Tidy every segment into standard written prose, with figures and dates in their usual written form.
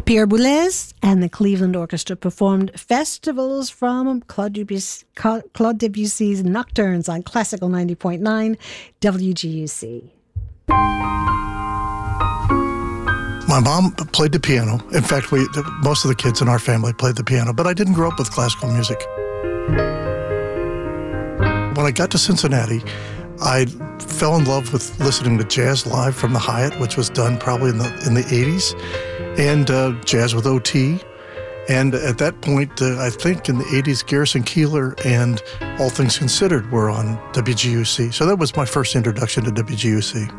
Pierre Boulez and the Cleveland Orchestra performed Festivals from Claude Debussy's Nocturnes on Classical 90.9 WGUC. My mom played the piano. In fact, most of the kids in our family played the piano, but I didn't grow up with classical music. When I got to Cincinnati, I fell in love with listening to jazz live from the Hyatt, which was done probably in the 80s, and jazz with OT. And at that point, I think in the 80s, Garrison Keillor and All Things Considered were on WGUC. So that was my first introduction to WGUC.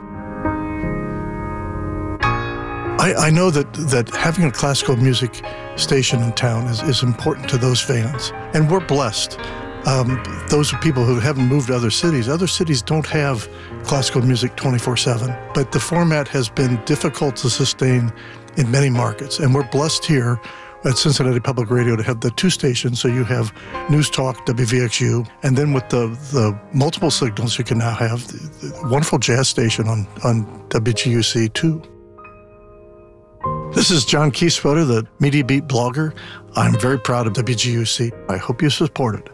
I know that having a classical music station in town is important to those fans, and we're blessed. Those people who haven't moved to other cities don't have classical music 24/7, but the format has been difficult to sustain in many markets, and we're blessed here at Cincinnati Public Radio to have the two stations, so you have News Talk, WVXU, and then with the multiple signals you can now have the wonderful jazz station on WGUC too. This is John Kieswetter, the Media Beat blogger. I'm very proud of WGUC. I hope you support it.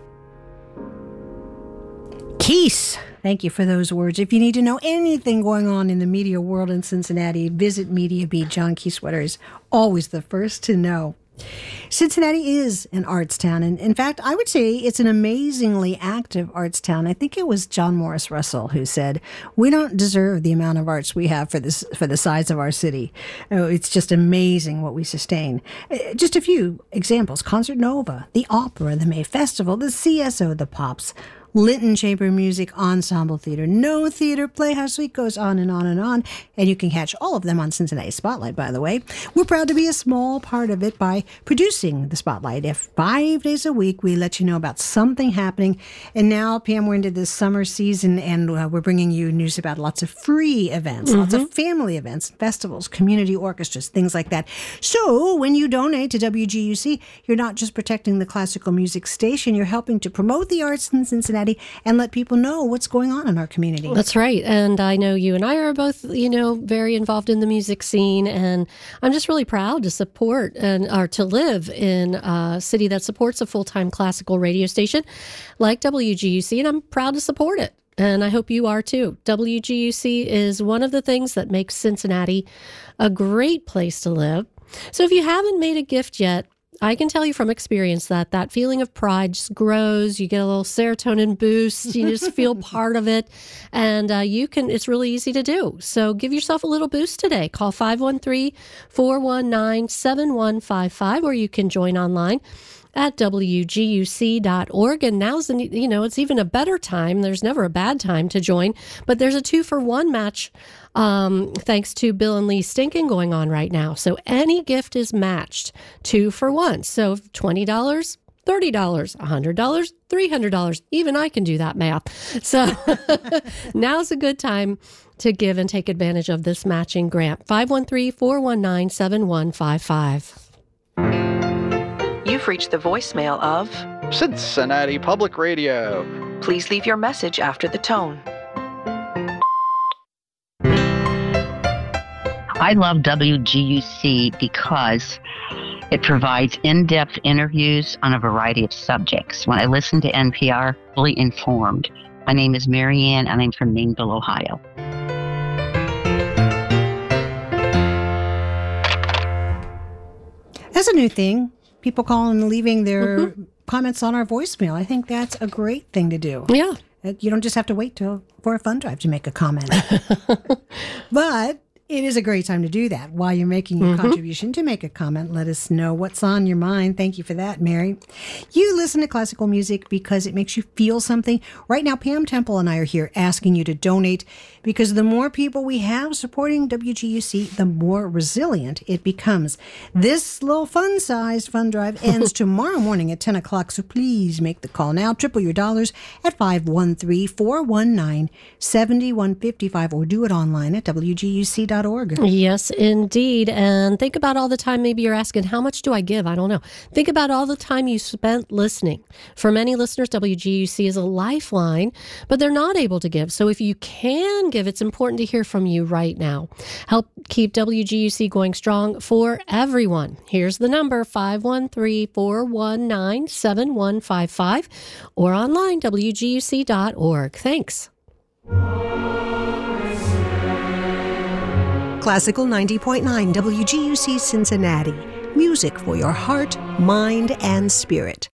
Keese, thank you for those words. If you need to know anything going on in the media world in Cincinnati, visit Media Beat. John Kieswetter is always the first to know. Cincinnati is an arts town, and in fact, I would say it's an amazingly active arts town. I think it was John Morris Russell who said, "We don't deserve the amount of arts we have for the size of our city. It's just amazing what we sustain." Just a few examples: Concert Nova, the Opera, the May Festival, the CSO, the Pops, Linton Chamber Music, Ensemble Theater, No Theater, Playhouse Suite, goes on and on and on. And you can catch all of them on Cincinnati Spotlight, by the way. We're proud to be a small part of it by producing the Spotlight. If 5 days a week, we let you know about something happening. And now, Pam, we're into this summer season, and we're bringing you news about lots of free events, lots of family events, festivals, community orchestras, things like that. So when you donate to WGUC, you're not just protecting the classical music station, you're helping to promote the arts in Cincinnati and let people know what's going on in our community. That's right. And I know you and I are both, very involved in the music scene. And I'm just really proud to support or to live in a city that supports a full-time classical radio station like WGUC. And I'm proud to support it. And I hope you are too. WGUC is one of the things that makes Cincinnati a great place to live. So if you haven't made a gift yet, I can tell you from experience that feeling of pride just grows. You get a little serotonin boost. You just feel part of it. And it's really easy to do. So give yourself a little boost today. Call 513-419-7155, or you can join online at WGUC.org. And now's it's even a better time. There's never a bad time to join, but there's a 2-for-1 match thanks to Bill and Lee Stinkin' going on right now. So any gift is matched 2 for 1. So $20, $30, $100, $300. Even I can do that math. So now's a good time to give and take advantage of this matching grant. 513-419-7155. You've reached the voicemail of Cincinnati Public Radio. Please leave your message after the tone. I love WGUC because it provides in-depth interviews on a variety of subjects. When I listen to NPR, fully informed. My name is Mary Ann, and I'm from Mainville, Ohio. That's a new thing. People calling and leaving their comments on our voicemail. I think that's a great thing to do. Yeah. You don't just have to wait for a fund drive to make a comment. But it is a great time to do that while you're making your contribution to make a comment. Let us know what's on your mind. Thank you for that, Mary. You listen to classical music because it makes you feel something. Right now, Pam Temple and I are here asking you to donate because the more people we have supporting WGUC, the more resilient it becomes. This little fun-sized fund drive ends tomorrow morning at 10 o'clock, so please make the call now. Triple your dollars at 513-419-7155 or do it online at WGUC.org. www.wguc.org. Yes, indeed. And think about all the time, maybe you're asking, how much do I give? I don't know. Think about all the time you spent listening. For many listeners, WGUC is a lifeline, but they're not able to give. So if you can give, it's important to hear from you right now. Help keep WGUC going strong for everyone. Here's the number, 513-419-7155, or online, WGUC.org. Thanks. Classical 90.9 WGUC Cincinnati. Music for your heart, mind, and spirit.